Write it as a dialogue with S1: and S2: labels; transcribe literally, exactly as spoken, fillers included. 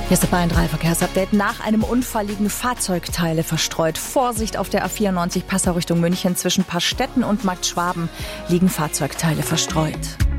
S1: Hier ist der Bayern drei Verkehrsupdate. Nach einem Unfall liegen Fahrzeugteile verstreut. Vorsicht auf der A vierundneunzig Passau Richtung München. Zwischen Pastetten und Markt Schwaben liegen Fahrzeugteile verstreut.